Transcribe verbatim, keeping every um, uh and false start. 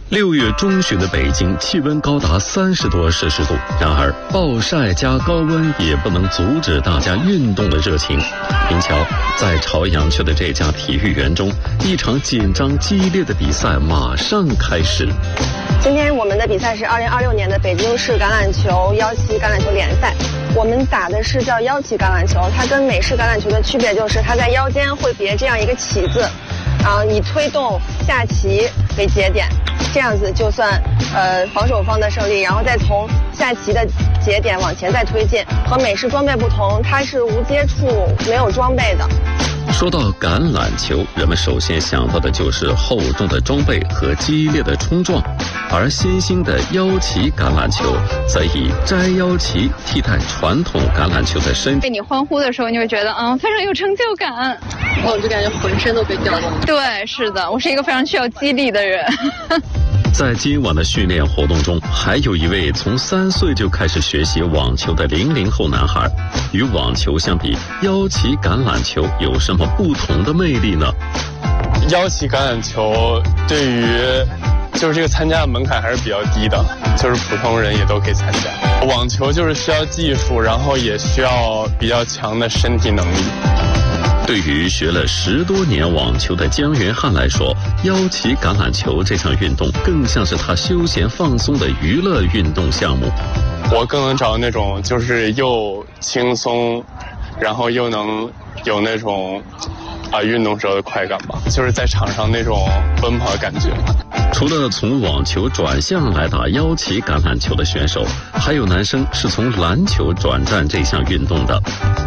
六月中旬的北京，气温高达三十多摄氏度。然而，暴晒加高温也不能阻止大家运动的热情。您瞧，在朝阳区的这家体育园中，一场紧张激烈的比赛马上开始。 今天我们的比赛是二零二六年的北京市橄榄球腰旗橄榄球联赛。我们打的是叫腰旗橄榄球，它跟美式橄榄球的区别就是它在腰间会别这样一个旗字，然后以推动下旗为节点。这样子就算呃防守方的胜利，然后再从下旗的节点往前再推进。和美式装备不同，它是无接触、没有装备的。 说到橄榄球，人们首先想到的就是厚重的装备和激烈的冲撞，而新兴的腰旗橄榄球则以摘腰旗替代传统橄榄球的身。 被你欢呼的时候，你会觉得嗯非常有成就感， 我就感觉浑身都被调动。 对，是的，我是一个非常需要激励的人。 在今晚的训练活动中，还有一位从三岁就开始学习网球的零零后男孩。与网球相比，腰旗橄榄球有什么不同的魅力呢？ 腰旗橄榄球对于就是这个参加的门槛还是比较低的，就是普通人也都可以参加。网球就是需要技术，然后也需要比较强的身体能力。 对于学了十多年网球的姜元汉来说，腰旗橄榄球这项运动更像是他休闲放松的娱乐运动项目。 我更能找那种就是又轻松，然后又能有那种啊运动时候的快感吧，就是在场上那种奔跑的感觉。 除了从网球转向来打腰旗橄榄球的选手，还有男生是从篮球转战这项运动的。